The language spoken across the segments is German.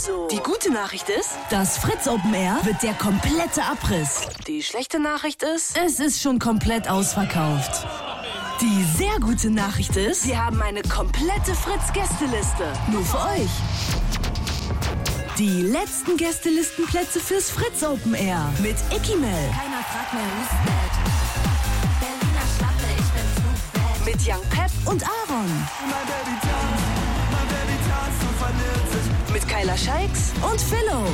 So. Die gute Nachricht ist, das Fritz Open Air wird der komplette Abriss. die schlechte Nachricht ist, Es ist schon komplett ausverkauft. Die sehr gute Nachricht ist, wir haben eine komplette Fritz-Gästeliste. nur für euch. Die letzten Gästelistenplätze fürs Fritz Open Air mit Ikimel, Keiner fragt mehr, who's that? Berliner Schlappe, ich bin Flugbett. Mit Young Pep und Aaron mit Kyla Scheiks und Philo.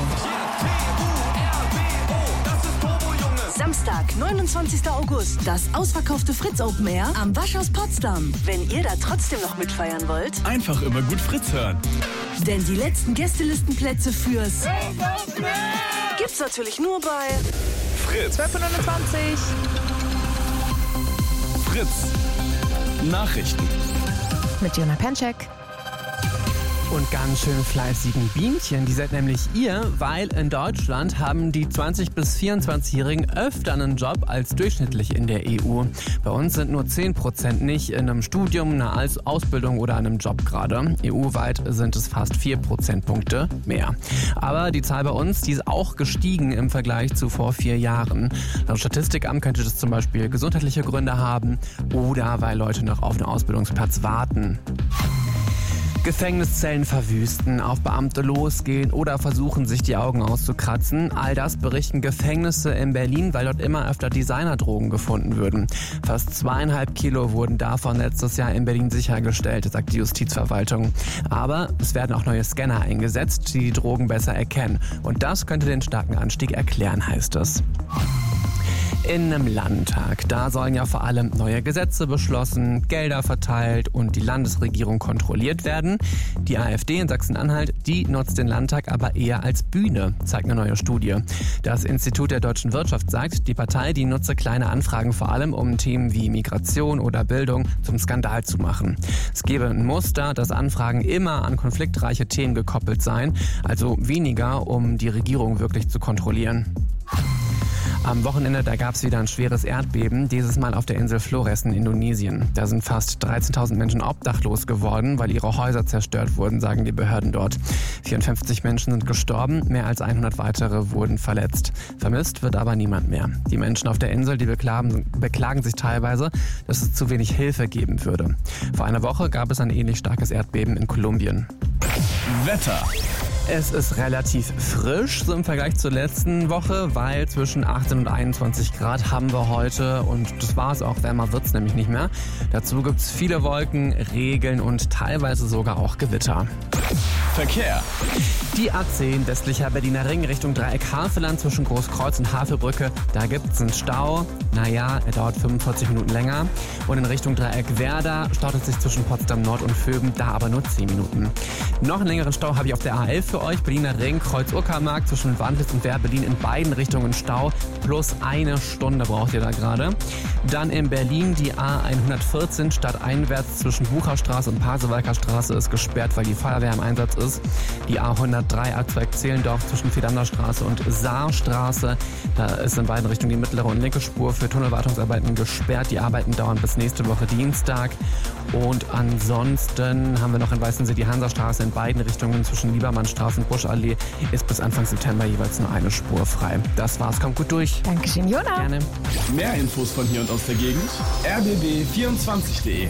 Samstag, 29. August. Das ausverkaufte Fritz Open Air am Waschhaus Potsdam. Wenn ihr da trotzdem noch mitfeiern wollt, Einfach immer gut Fritz hören. Denn die letzten Gästelistenplätze fürs gibt's natürlich nur bei Fritz. 12:29. Fritz. Nachrichten. Mit Jona Penczek. Und ganz schön fleißigen Bienchen, die seid nämlich ihr, weil in Deutschland haben die 20- bis 24-Jährigen öfter einen Job als durchschnittlich in der EU. Bei uns sind nur 10% nicht in einem Studium, einer Ausbildung oder einem Job gerade. EU-weit sind es fast 4 Prozentpunkte mehr. Aber die Zahl bei uns, die ist auch gestiegen im Vergleich zu vor 4 Jahren. Laut Statistikamt könnte das zum Beispiel gesundheitliche Gründe haben oder weil Leute noch auf einen Ausbildungsplatz warten. Gefängniszellen verwüsten, auf Beamte losgehen oder versuchen, sich die Augen auszukratzen. All das berichten Gefängnisse in Berlin, weil dort immer öfter Designerdrogen gefunden würden. Fast 2,5 Kilo wurden davon letztes Jahr in Berlin sichergestellt, sagt die Justizverwaltung. Aber es werden auch neue Scanner eingesetzt, die die Drogen besser erkennen. Und das könnte den starken Anstieg erklären, heißt es. In einem Landtag, da sollen ja vor allem neue Gesetze beschlossen, Gelder verteilt und die Landesregierung kontrolliert werden. Die AfD in Sachsen-Anhalt, die nutzt den Landtag aber eher als Bühne, zeigt eine neue Studie. Das Institut der deutschen Wirtschaft sagt, die Partei, die nutze kleine Anfragen vor allem, um Themen wie Migration oder Bildung zum Skandal zu machen. Es gebe ein Muster, dass Anfragen immer an konfliktreiche Themen gekoppelt seien, also weniger, um die Regierung wirklich zu kontrollieren. Am Wochenende, da gab es wieder ein schweres Erdbeben, dieses Mal auf der Insel Flores in Indonesien. Da sind fast 13.000 Menschen obdachlos geworden, weil ihre Häuser zerstört wurden, sagen die Behörden dort. 54 Menschen sind gestorben, mehr als 100 weitere wurden verletzt. Vermisst wird aber niemand mehr. Die Menschen auf der Insel, die beklagen sich teilweise, dass es zu wenig Hilfe geben würde. Vor einer Woche gab es ein ähnlich starkes Erdbeben in Kolumbien. Wetter. Es ist relativ frisch, so im Vergleich zur letzten Woche, weil zwischen 18 und 21 Grad haben wir heute und das war's auch, wärmer wird's nämlich nicht mehr. Dazu gibt's viele Wolken, Regeln und teilweise sogar auch Gewitter. Verkehr. Die A10 westlicher Berliner Ring Richtung Dreieck Havelland zwischen Großkreuz und Havelbrücke, da gibt's einen Stau. Naja, er dauert 45 Minuten länger. Und in Richtung Dreieck Werder staut es sich zwischen Potsdam Nord und Vöben, da aber nur 10 Minuten. Noch einen längeren Stau habe ich auf der A11 für euch. Berliner Ring, Kreuz-Uckermark zwischen Wandlitz und Wehr-Berlin in beiden Richtungen Stau. Plus 1 Stunde braucht ihr da gerade. Dann in Berlin die A114 stadteinwärts zwischen Bucherstraße und Pasewalker Straße ist gesperrt, weil die Feuerwehr im Einsatz ist. Die A103 Abzweig Zehlendorf zwischen Fiedanderstraße und Saarstraße. Da ist in beiden Richtungen die mittlere und linke Spur für Tunnelwartungsarbeiten gesperrt. Die Arbeiten dauern bis nächste Woche Dienstag. Und ansonsten haben wir noch in Weißensee die Hansastraße in beiden Richtungen zwischen Liebermannstraße und Buschallee ist bis Anfang September jeweils nur eine Spur frei. Das war's, kommt gut durch. Dankeschön, Jona. Gerne. Mehr Infos von hier und aus der Gegend. rbb24.de.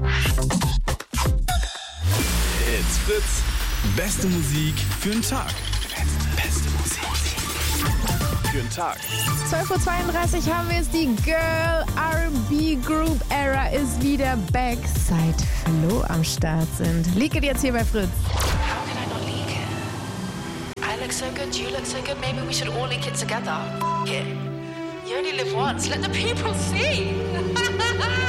It's Fritz. Beste Musik für den Tag. Beste Musik für den Tag. 12:32 Uhr haben wir es. Die Girl R&B Group Era ist wieder back, seit Flo am Start sind. Liegt jetzt hier bei Fritz. How can I not leak it? I look so good, you look so good, maybe we should all leak it together. Yeah. You only live once, let the people see.